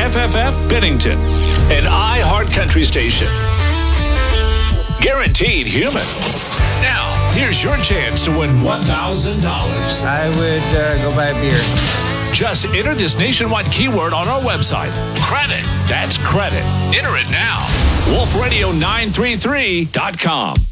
FFF Bennington, an iHeart Country station. Guaranteed human. Now, here's your chance to win $1,000. I would go buy a beer. Just enter this nationwide keyword on our website. Credit. That's credit. Enter it now. WolfRadio933.com.